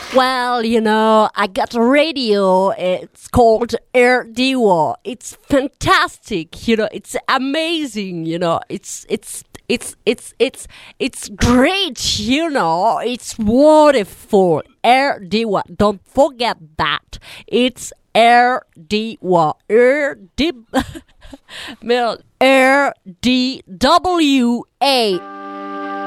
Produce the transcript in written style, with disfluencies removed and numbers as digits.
Well, I got a radio. It's called Air Diwa. It's fantastic. It's amazing. It's great. It's wonderful. Air Diwa. Don't forget that. It's Air Diwa. Air D W A.